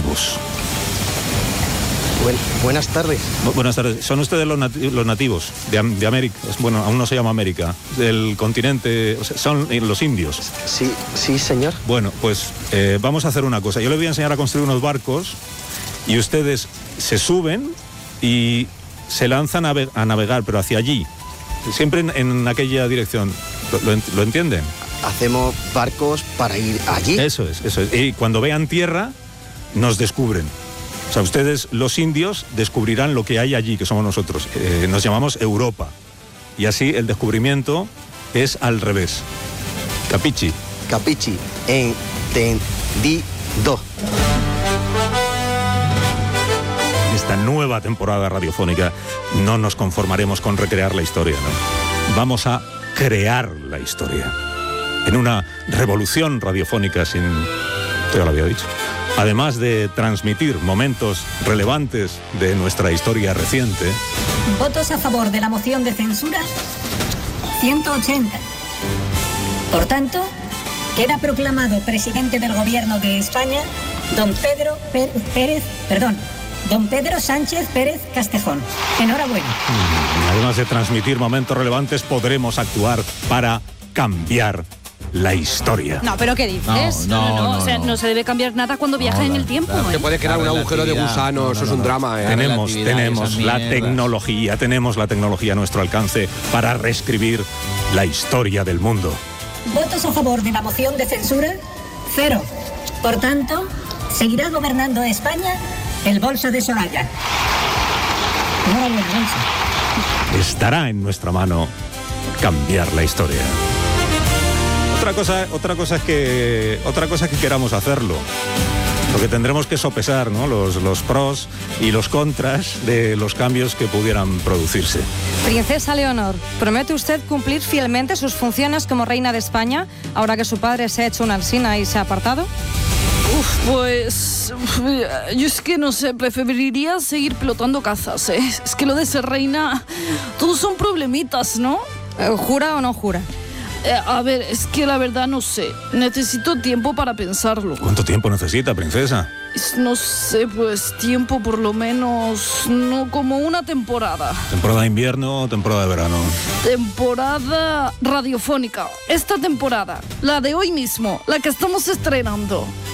nativos. Buenas tardes. Buenas tardes. ¿Son ustedes los nativos de América? Bueno, aún no se llama América. Del continente, o sea, son los indios. Sí, señor. Bueno, pues vamos a hacer una cosa. Yo les voy a enseñar a construir unos barcos y ustedes se suben y se lanzan a navegar, pero hacia allí. Siempre en aquella dirección. ¿Lo entienden? Hacemos barcos para ir allí. Eso es. Y cuando vean tierra, nos descubren. O sea, ustedes, los indios, descubrirán lo que hay allí, que somos nosotros. Nos llamamos Europa. Y así el descubrimiento es al revés. Capichi. Entendido. En esta nueva temporada radiofónica no nos conformaremos con recrear la historia, ¿no? Vamos a crear la historia. En una revolución radiofónica sin... Yo lo había dicho. Además de transmitir momentos relevantes de nuestra historia reciente. Votos a favor de la moción de censura, 180. Por tanto, queda proclamado presidente del Gobierno de España don Pedro Sánchez Pérez Castejón. Enhorabuena. Además de transmitir momentos relevantes, podremos actuar para cambiar la historia. No, pero ¿qué dices? No. O sea, no se debe cambiar nada cuando viaja en el tiempo. Que puede crear un agujero de gusano, eso es un drama. Tenemos la tecnología, a nuestro alcance para reescribir la historia del mundo. Votos a favor de la moción de censura, 0. Por tanto, seguirá gobernando España el bolso de Soraya. Enhorabuena, bolso. Estará en nuestra mano cambiar la historia. Otra cosa es que queramos hacerlo. Lo que tendremos que sopesar, ¿no? Los pros y los contras de los cambios que pudieran producirse. Princesa Leonor, ¿promete usted cumplir fielmente sus funciones como reina de España ahora que su padre se ha hecho una alsina y se ha apartado? Pues yo es que no sé, preferiría seguir pilotando cazas, ¿eh? Es que lo de ser reina, todos son problemitas, ¿no? ¿Jura o no jura? A ver, es que la verdad no sé. Necesito tiempo para pensarlo. ¿Cuánto tiempo necesita, princesa? No sé, pues tiempo por lo menos, no como una temporada. ¿Temporada de invierno o temporada de verano? Temporada radiofónica. Esta temporada, la de hoy mismo, la que estamos estrenando.